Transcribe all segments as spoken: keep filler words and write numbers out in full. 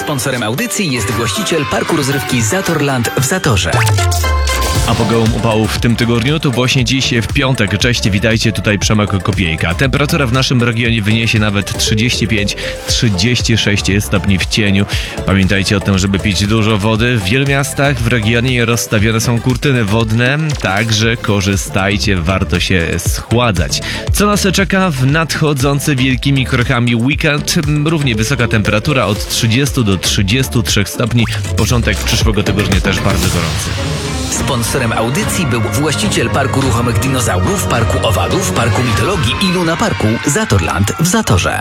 Sponsorem audycji jest właściciel parku rozrywki Zatorland w Zatorze. Apogeum upałów w tym tygodniu to właśnie dziś w piątek. Cześć, witajcie, tutaj Przemek Kopiejka. Temperatura w naszym regionie wyniesie nawet trzydzieści pięć trzydzieści sześć stopni w cieniu. Pamiętajcie o tym, żeby pić dużo wody. W wielu miastach w regionie rozstawione są kurtyny wodne, także korzystajcie, warto się schładzać. Co nas czeka w nadchodzący wielkimi krokami weekend? Równie wysoka temperatura od trzydziestu do trzydziestu trzech stopni. Początek przyszłego tygodnia też bardzo gorący. Sponsorem audycji był właściciel Parku Ruchomych Dinozaurów, Parku Owadów, Parku Mitologii i Luna Parku Zatorland w Zatorze.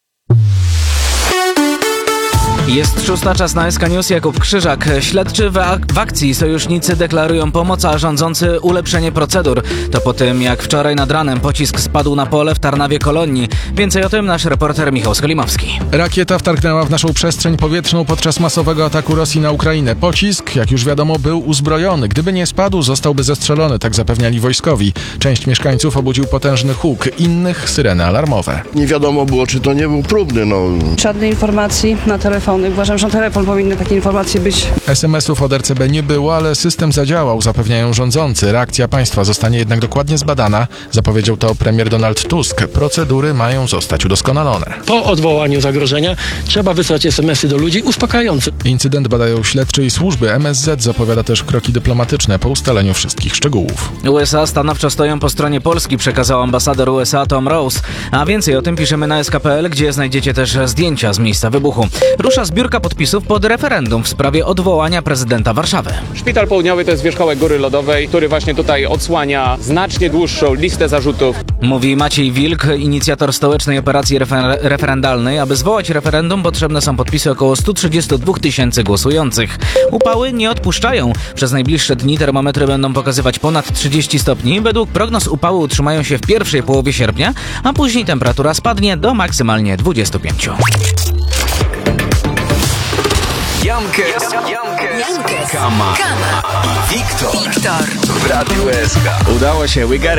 Jest szósta, czas na S K News, Jakub Krzyżak. Śledczy w, ak- w akcji sojusznicy deklarują pomoc, a rządzący ulepszenie procedur. To po tym, jak wczoraj nad ranem pocisk spadł na pole w Tarnawie Kolonii. Więcej o tym nasz reporter Michał Skolimowski. Rakieta wtargnęła w naszą przestrzeń powietrzną podczas masowego ataku Rosji na Ukrainę. Pocisk, jak już wiadomo, był uzbrojony. Gdyby nie spadł, zostałby zestrzelony, tak zapewniali wojskowi. Część mieszkańców obudził potężny huk, innych syreny alarmowe. Nie wiadomo było, czy to nie był próbny, no. Żadnej informacji na telefon. Uważam, że na telefon powinny takie informacje być. es em esów od er ce be nie było, ale system zadziałał, zapewniają rządzący. Reakcja państwa zostanie jednak dokładnie zbadana. Zapowiedział to premier Donald Tusk. Procedury mają zostać udoskonalone. Po odwołaniu zagrożenia trzeba wysłać es em esy do ludzi uspokajające. Incydent badają śledczy i służby. em es zet zapowiada też kroki dyplomatyczne po ustaleniu wszystkich szczegółów. U es a stanowczo stoją po stronie Polski, przekazał ambasador u es a Tom Rose. A więcej o tym piszemy na es ka kropka pe el, gdzie znajdziecie też zdjęcia z miejsca wybuchu. Rusza zbiórka podpisów pod referendum w sprawie odwołania prezydenta Warszawy. Szpital Południowy to jest wierzchołek Góry Lodowej, który właśnie tutaj odsłania znacznie dłuższą listę zarzutów. Mówi Maciej Wilk, inicjator stołecznej operacji refer- referendalnej. Aby zwołać referendum, potrzebne są podpisy około sto trzydzieści dwa tysięcy głosujących. Upały nie odpuszczają. Przez najbliższe dni termometry będą pokazywać ponad trzydzieści stopni. Według prognoz upały utrzymają się w pierwszej połowie sierpnia, a później temperatura spadnie do maksymalnie dwudziestu pięciu. Jankes, Jankes, Kama, Kama i Wiktor w Radiu S K. Udało się, we got it.